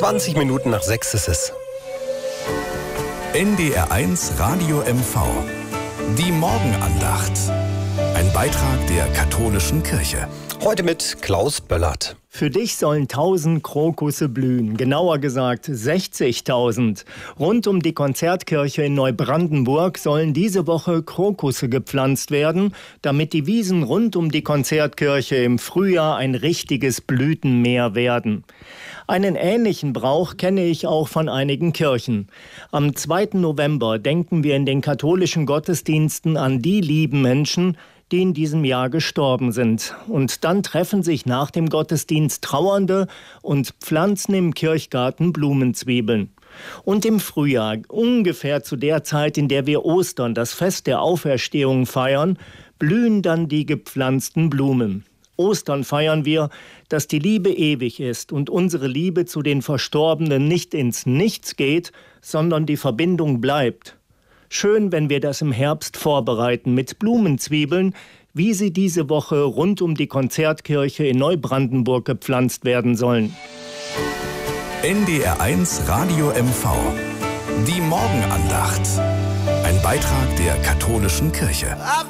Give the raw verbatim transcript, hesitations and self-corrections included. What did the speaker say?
zwanzig Minuten nach sechs ist es. N D R eins Radio M V. Die Morgenandacht. Ein Beitrag der katholischen Kirche. Heute mit Klaus Böllert. Für dich sollen tausend Krokusse blühen, genauer gesagt sechzigtausend. Rund um die Konzertkirche in Neubrandenburg sollen diese Woche Krokusse gepflanzt werden, damit die Wiesen rund um die Konzertkirche im Frühjahr ein richtiges Blütenmeer werden. Einen ähnlichen Brauch kenne ich auch von einigen Kirchen. Am zweiten November denken wir in den katholischen Gottesdiensten an die lieben Menschen, die in diesem Jahr gestorben sind. Und dann treffen sich nach dem Gottesdienst Trauernde und pflanzen im Kirchgarten Blumenzwiebeln. Und im Frühjahr, ungefähr zu der Zeit, in der wir Ostern, das Fest der Auferstehung feiern, blühen dann die gepflanzten Blumen. Ostern feiern wir, dass die Liebe ewig ist und unsere Liebe zu den Verstorbenen nicht ins Nichts geht, sondern die Verbindung bleibt. Schön, wenn wir das im Herbst vorbereiten mit Blumenzwiebeln, wie sie diese Woche rund um die Konzertkirche in Neubrandenburg gepflanzt werden sollen. N D R eins Radio M V. Die Morgenandacht. Ein Beitrag der katholischen Kirche.